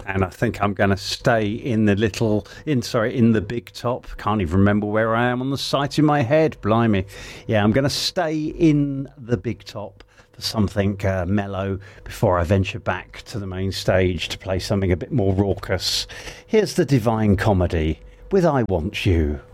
And I think I'm going to stay in the big top. Can't even remember where I am on the site in my head. Blimey. Yeah, I'm going to stay in the big top for something mellow before I venture back to the main stage to play something a bit more raucous. Here's the Divine Comedy with I Want You.